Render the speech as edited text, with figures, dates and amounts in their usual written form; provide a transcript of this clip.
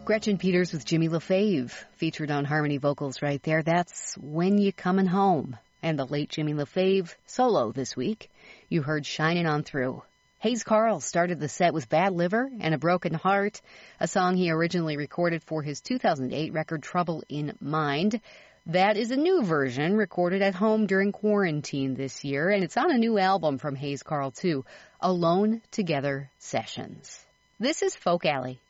Gretchen Peters with Jimmy LaFave, featured on Harmony Vocals right there. That's When You Comin' Home. And the late Jimmy LaFave solo this week. You heard Shinin' On Through. Hayes Carll started the set with Bad Liver and A Broken Heart, a song he originally recorded for his 2008 record Trouble in Mind. That is a new version recorded at home during quarantine this year, and it's on a new album from Hayes Carll too, Alone Together Sessions. This is Folk Alley.